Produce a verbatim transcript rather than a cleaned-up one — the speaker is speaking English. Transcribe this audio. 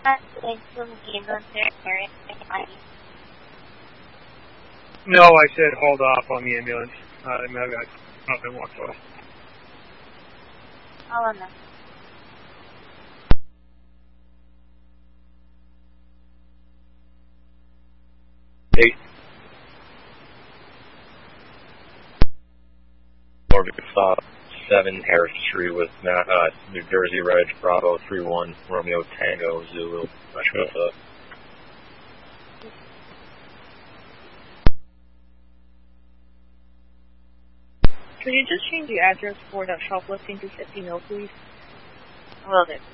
No, I said hold off on the ambulance. Uh, maybe I up and walked away. All on that. Eight. Orbit uh, seven Harris Street with uh, New Jersey Reg Bravo three one Romeo Tango Zulu. Not sure what's up. Could you just change the address for that shoplifting to fifty mil, please? Will do.